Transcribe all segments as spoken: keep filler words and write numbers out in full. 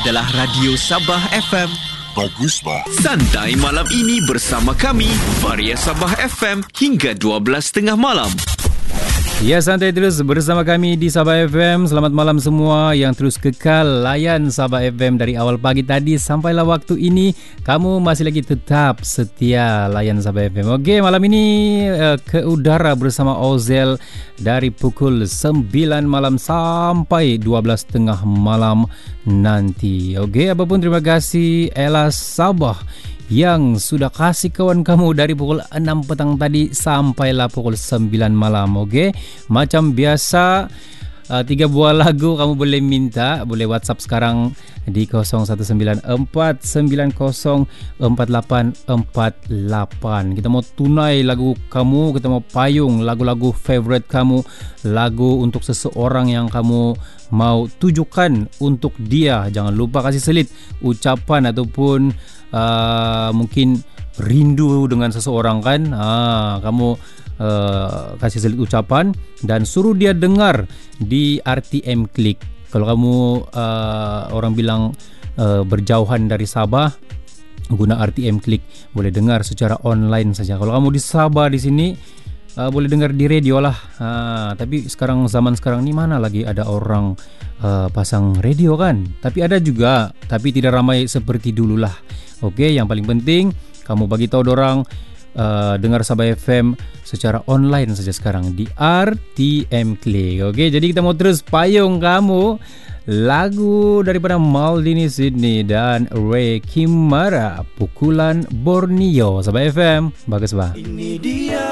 adalah Radio Sabah F M. Bagus, bah. Santai malam ini bersama kami, Varia Sabah F M, hingga dua belas tiga puluh malam. Ya, santai terus bersama kami di Sabah F M. Selamat malam semua yang terus kekal layan Sabah F M dari awal pagi tadi sampailah waktu ini. Kamu masih lagi tetap setia layan Sabah F M. Okey, malam ini uh, ke udara bersama Ozel dari pukul sembilan malam sampai dua belas tiga puluh malam nanti. Okey, apapun terima kasih Ella Sabah yang sudah kasih kawan kamu dari pukul enam petang tadi sampailah pukul sembilan malam. Okey, macam biasa, uh, tiga buah lagu kamu boleh minta, boleh WhatsApp sekarang di kosong satu sembilan empat sembilan kosong empat lapan empat lapan. Kita mau tunai lagu kamu, kita mau payung lagu-lagu favorite kamu, lagu untuk seseorang yang kamu mau tujukan untuk dia. Jangan lupa kasih selit ucapan ataupun Uh, mungkin rindu dengan seseorang kan, uh, kamu uh, kasih selit ucapan dan suruh dia dengar di R T M Klik. Kalau kamu uh, orang bilang uh, berjauhan dari Sabah, guna R T M Klik, boleh dengar secara online saja. Kalau kamu di Sabah di sini, uh, boleh dengar di radio lah. Uh, tapi sekarang zaman sekarang ni mana lagi ada orang uh, pasang radio kan? Tapi ada juga, tapi tidak ramai seperti dulu lah. Okey, yang paling penting kamu bagi tahu dorang uh, dengar Sabah F M secara online saja sekarang di R T M Klik. Okey, jadi kita mau terus payung kamu lagu daripada Maldini Sydney dan Ray Kimara, Pukulan Borneo. Sabah F M, bagus bah. Ini dia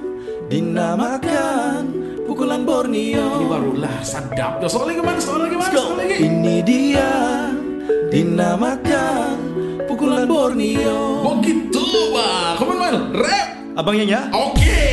dinamakan Pukulan Borneo. Ini barulah sadap. Soal lagi mana? Soal lagi mana? Soal lagi. Ini dia dinamakan Pukulan Borneo. Begitu, bah. Come on, man. Rap. Abang Nyonya. Okey.